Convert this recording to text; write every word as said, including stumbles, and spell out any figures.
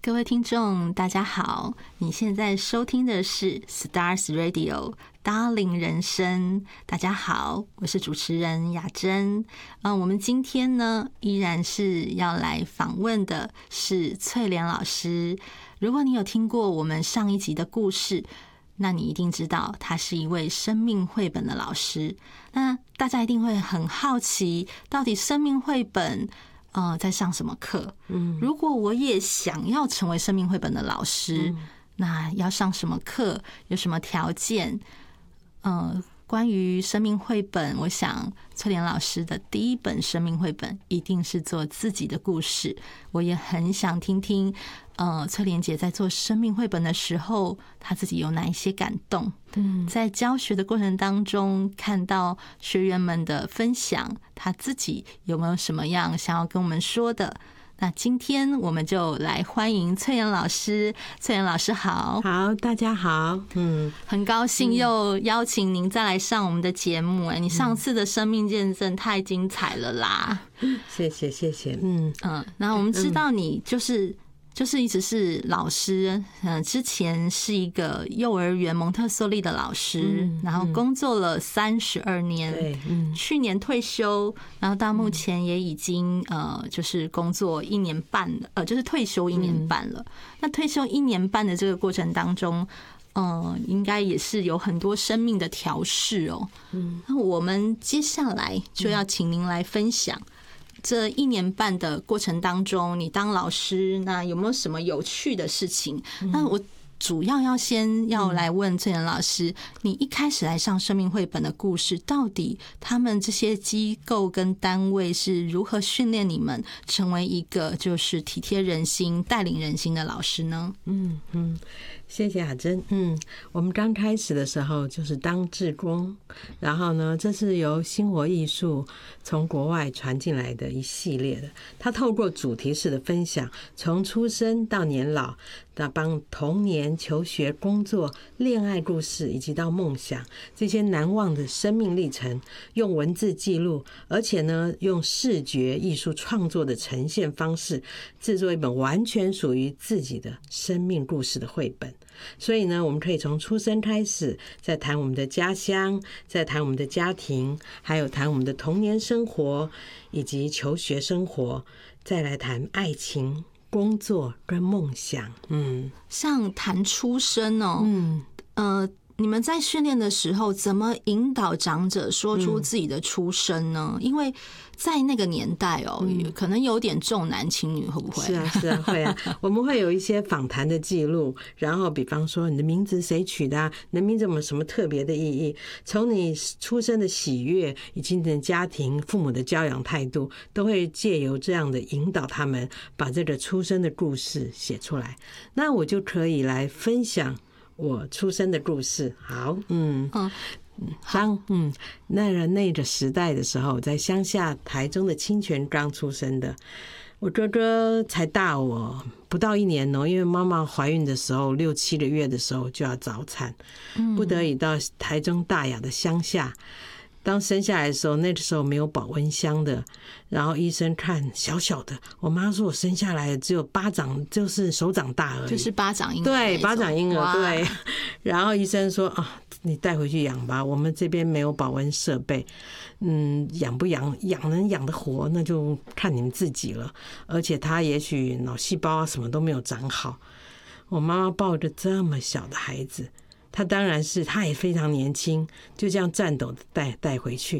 各位听众大家好，你现在收听的是 Stars Radio 达伶人生。大家好，我是主持人雅珍。嗯，我们今天呢依然是要来访问的是翠莲老师。如果你有听过我们上一集的故事，那你一定知道他是一位生命绘本的老师。那大家一定会很好奇，到底生命绘本呃，在上什么课？嗯，如果我也想要成为生命绘本的老师，嗯、那要上什么课？有什么条件？呃，关于生命绘本，我想翠莲老师的第一本生命绘本一定是做自己的故事。我也很想听听，呃，翠莲姐在做生命绘本的时候，她自己有哪一些感动？嗯，在教学的过程当中，看到学员们的分享，她自己有没有什么样想要跟我们说的？那今天我们就来欢迎翠莲老师。翠莲老师好。 好，大家好。嗯， 很高兴又邀请您再来上我们的节目。哎、欸，你上次的生命见证太精彩了啦！ 谢谢谢谢。嗯嗯，那我们知道你就是就是一直是老师，嗯，之前是一个幼儿园蒙特梭利的老师，嗯、然后工作了三十二年，对，嗯，去年退休，然后到目前也已经呃，就是工作一年半了，呃，就是退休一年半了。嗯、那退休一年半的这个过程当中，呃，应该也是有很多生命的调试哦。嗯，那我们接下来就要请您来分享。这一年半的过程当中，你当老师，那有没有什么有趣的事情？那我主要要先要来问翠莲老师，你一开始来上生命绘本的故事，到底他们这些机构跟单位是如何训练你们成为一个就是体贴人心、带领人心的老师呢？ 嗯嗯。谢谢雅珍。嗯，我们刚开始的时候就是当志工，然后呢，这是由新活艺术从国外传进来的一系列的，它透过主题式的分享，从出生到年老，那帮童年、求学、工作、恋爱故事，以及到梦想这些难忘的生命历程，用文字记录，而且呢，用视觉艺术创作的呈现方式，制作一本完全属于自己的生命故事的绘本。所以呢，我们可以从出生开始，再谈我们的家乡，再谈我们的家庭，还有谈我们的童年生活以及求学生活，再来谈爱情、工作跟梦想。嗯， 像谈出生哦，嗯，呃，你们在训练的时候怎么引导长者说出自己的出生呢？嗯、因为在那个年代哦，嗯、可能有点重男轻女，会不会？ 是啊，是啊，会啊。我们会有一些访谈的记录，然后比方说你的名字谁取的、啊，你的名字有没有什么特别的意义？从你出生的喜悦，以及你的家庭、父母的教养态度，都会借由这样的引导他们把这个出生的故事写出来。那我就可以来分享我出生的故事。好，嗯嗯。当嗯那个那个时代的时候，在乡下台中的清泉刚出生的，我哥哥才大我不到一年哦，因为妈妈怀孕的时候六七个月的时候就要早产，不得已到台中大雅的乡下。当生下来的时候，那个时候没有保温箱的，然后医生看小小的，我妈说我生下来只有巴掌，就是手掌大而已， 就是巴掌婴儿， 对，巴掌婴儿，对。然后医生说啊，你带回去养吧，我们这边没有保温设备，嗯，养不养，养能养得活，那就看你们自己了。而且他也许脑细胞啊什么都没有长好。我妈妈抱着这么小的孩子，他当然是他也非常年轻，就这样颤抖的带带回去。